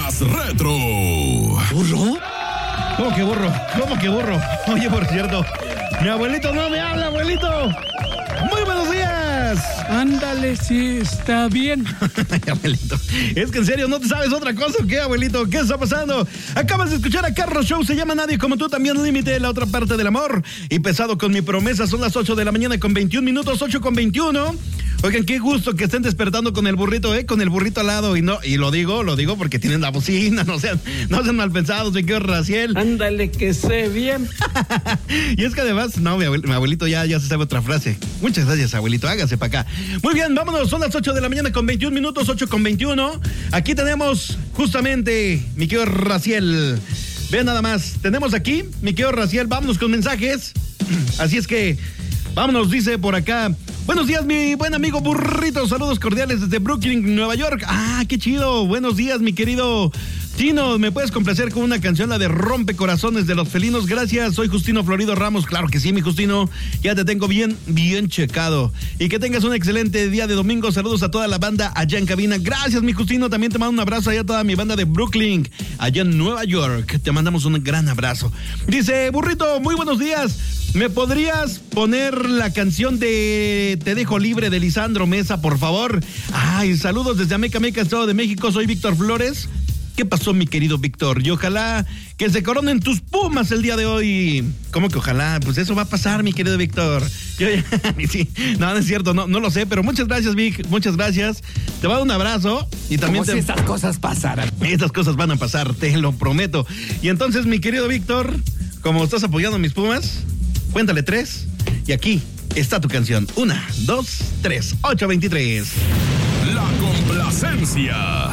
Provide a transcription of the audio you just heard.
más retro. ¿Burro? ¿Cómo que burro? ¿Cómo que burro? Oye, por cierto, mi abuelito no me habla, abuelito. Muy buenos días. Ándale, sí, está bien. Abuelito, es que en serio, ¿no te sabes otra cosa o qué, abuelito? ¿Qué está pasando? Acabas de escuchar a Carlos Show, se llama Nadie Como Tú, también Límite, la otra parte del amor. Y Pesado con Mi Promesa, son las 8 de la mañana con 21 minutos, 8 con 21. Oigan, qué gusto que estén despertando con el burrito, con el burrito al lado. Y lo digo porque tienen la bocina, no sean mal pensados, mi querido Raciel. Ándale, que sé bien. Y es que además, no, mi abuelito ya se sabe otra frase. Muchas gracias, abuelito, hágase para acá. Muy bien, vámonos, son las 8 de la mañana con 21 minutos, 8 con 21. Aquí tenemos justamente, mi querido Raciel. Vean nada más, tenemos aquí, mi querido Raciel, vámonos con mensajes. Así es que, vámonos, dice por acá. Buenos días, mi buen amigo Burrito. Saludos cordiales desde Brooklyn, Nueva York. Ah, qué chido. Buenos días, mi querido Tino. ¿Me puedes complacer con una canción, la de Rompecorazones de los Felinos? Gracias, soy Justino Florido Ramos. Claro que sí, mi Justino. Ya te tengo bien checado. Y que tengas un excelente día de domingo. Saludos a toda la banda allá en cabina. Gracias, mi Justino. También te mando un abrazo allá a toda mi banda de Brooklyn, allá en Nueva York. Te mandamos un gran abrazo. Dice, Burrito, muy buenos días. ¿Me podrías poner la canción de Te Dejo Libre de Lisandro Mesa, por favor? Ay, saludos desde Amecameca, Estado de México. Soy Víctor Flores. ¿Qué pasó, mi querido Víctor? Y ojalá que se coronen tus Pumas el día de hoy. ¿Cómo que ojalá? Pues eso va a pasar, mi querido Víctor. Sí, no es cierto, no lo sé, pero muchas gracias, Vic, muchas gracias. Te mando un abrazo y también Como si estas cosas pasaran. Estas cosas van a pasar, te lo prometo. Y entonces, mi querido Víctor, como estás apoyando a mis Pumas, cuéntale 3 y aquí está tu canción. 1, 2, 3, 8:23. La complacencia.